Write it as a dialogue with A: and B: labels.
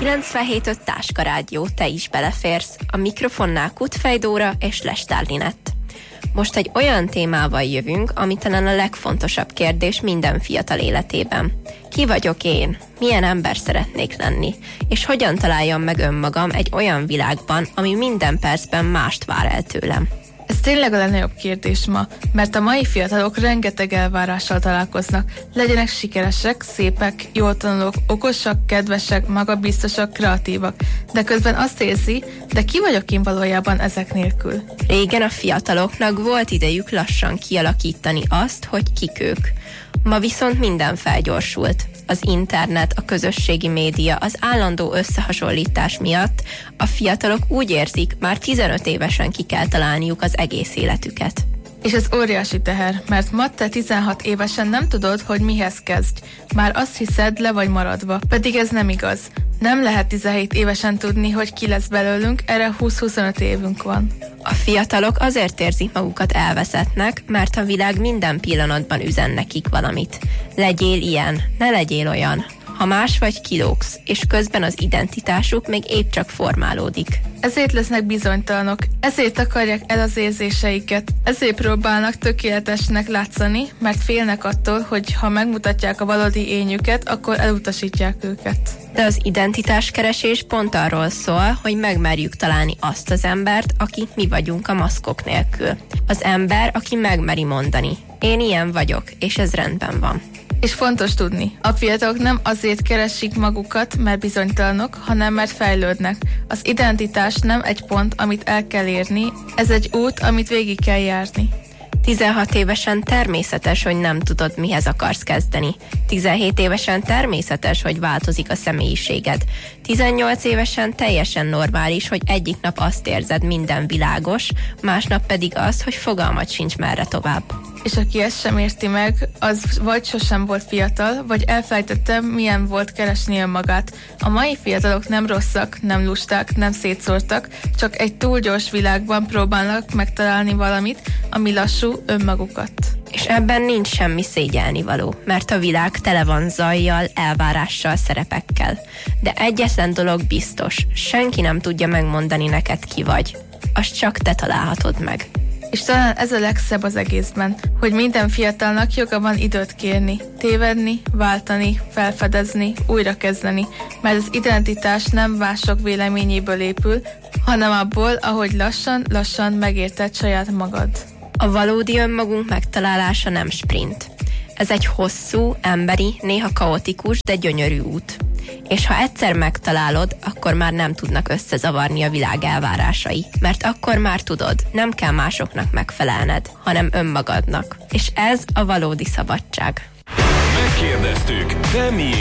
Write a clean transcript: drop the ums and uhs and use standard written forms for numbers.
A: 97.5 Táska Rádió, te is beleférsz. A mikrofonnál Kutfej Dóra és Lestár Linett. Most egy olyan témával jövünk, ami talán a legfontosabb kérdés minden fiatal életében. Ki vagyok én? Milyen ember szeretnék lenni? És hogyan találjam meg önmagam egy olyan világban, ami minden percben mást vár el tőlem?
B: Ez tényleg a legnagyobb kérdés ma, mert a mai fiatalok rengeteg elvárással találkoznak. Legyenek sikeresek, szépek, jól tanulók, okosak, kedvesek, magabiztosak, kreatívak. De közben azt érzi, de ki vagyok én valójában ezek nélkül?
A: Régen a fiataloknak volt idejük lassan kialakítani azt, hogy kik ők. Ma viszont minden felgyorsult. Az internet, a közösségi média, az állandó összehasonlítás miatt a fiatalok úgy érzik, már 15 évesen ki kell találniuk az egész életüket.
B: És ez óriási teher, mert ma te 16 évesen nem tudod, hogy mihez kezdj. Már azt hiszed, le vagy maradva, pedig ez nem igaz. Nem lehet 17 évesen tudni, hogy ki lesz belőlünk, erre 20-25 évünk van.
A: A fiatalok azért érzik magukat elveszettnek, mert a világ minden pillanatban üzen nekik valamit. Legyél ilyen, ne legyél olyan. Ha más vagy, kilógsz, és közben az identitásuk még épp csak formálódik.
B: Ezért lesznek bizonytalanok, ezért akarják el az érzéseiket, ezért próbálnak tökéletesnek látszani, mert félnek attól, hogy ha megmutatják a valódi énjüket, akkor elutasítják őket.
A: De az identitáskeresés pont arról szól, hogy megmerjük találni azt az embert, aki mi vagyunk a maszkok nélkül. Az ember, aki megmeri mondani. Én ilyen vagyok, és ez rendben van.
B: És fontos tudni, a fiatalok nem azért keresik magukat, mert bizonytalanok, hanem mert fejlődnek. Az identitás nem egy pont, amit el kell érni, ez egy út, amit végig kell járni.
A: 16 évesen természetes, hogy nem tudod, mihez akarsz kezdeni. 17 évesen természetes, hogy változik a személyiséged. 18 évesen teljesen normális, hogy egyik nap azt érzed, minden világos, másnap pedig az, hogy fogalmat sincs merre tovább.
B: És aki ezt sem érti meg, az vagy sosem volt fiatal, vagy elfelejtette, milyen volt keresni önmagát. A mai fiatalok nem rosszak, nem lusták, nem szétszórtak, csak egy túl gyors világban próbálnak megtalálni valamit, ami lassú, önmagukat.
A: És ebben nincs semmi szégyelnivaló, mert a világ tele van zajjal, elvárással, szerepekkel. De egyetlen dolog biztos, senki nem tudja megmondani neked, ki vagy. Azt csak te találhatod meg.
B: És talán ez a legszebb az egészben, hogy minden fiatalnak joga van időt kérni, tévedni, váltani, felfedezni, újrakezdeni, mert az identitás nem mások véleményéből épül, hanem abból, ahogy lassan megérted saját magad.
A: A valódi önmagunk megtalálása nem sprint. Ez egy hosszú, emberi, néha kaotikus, de gyönyörű út. És ha egyszer megtalálod, akkor már nem tudnak összezavarni a világ elvárásai. Mert akkor már tudod, nem kell másoknak megfelelned, hanem önmagadnak. És ez a valódi szabadság.
C: Megkérdeztük, de mi